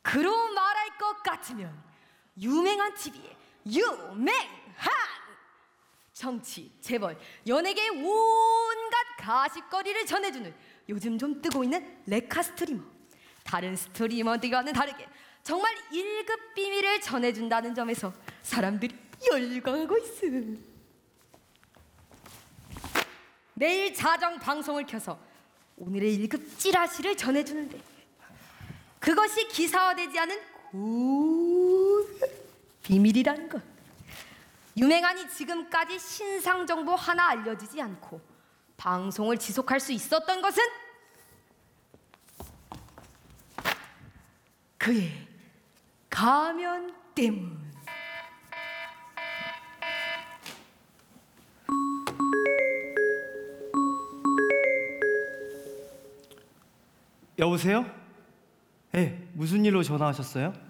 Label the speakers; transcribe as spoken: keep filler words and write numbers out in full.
Speaker 1: 그로 말할 것 같으면 유명한 티비에 유명한 정치, 재벌, 연예계의 온갖 가십거리를 전해주는 요즘 좀 뜨고 있는 레카 스트리머. 다른 스트리머들과는 다르게 정말 일 급 비밀을 전해준다는 점에서 사람들이 열광하고 있음. 매일 자정 방송을 켜서 오늘의 일 급 찌라시를 전해주는데 그것이 기사화되지 않은 고 비밀이라는 것. 유명한이 지금까지 신상 정보 하나 알려지지 않고 방송을 지속할 수 있었던 것은 그의 가면 때문.
Speaker 2: 여보세요? 네, 무슨 일로 전화하셨어요?